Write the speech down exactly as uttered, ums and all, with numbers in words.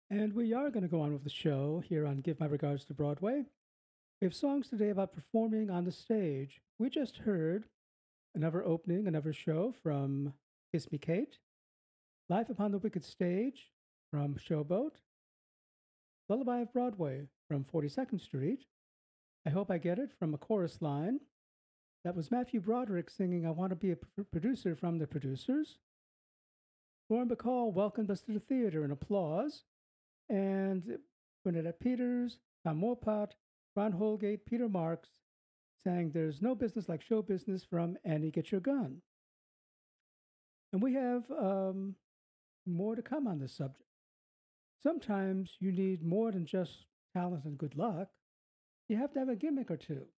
And we are going to go on with the show here on Give My Regards to Broadway. We have songs today about performing on the stage. We just heard another opening, another show from Kiss Me Kate, Live Upon the Wicked Stage from Showboat, Lullaby of Broadway from forty-second Street, I Hope I Get It from a chorus line. That was Matthew Broderick singing I Want to Be a P- Producer from the Producers. Lauren Bacall welcomed us to the theater in applause. And Bernadette Peters, Tom Morpott, Ron Holgate, Peter Marks sang There's No Business Like Show Business from Annie Get Your Gun. And we have um, more to come on this subject. Sometimes you need more than just talent and good luck. You have to have a gimmick or two.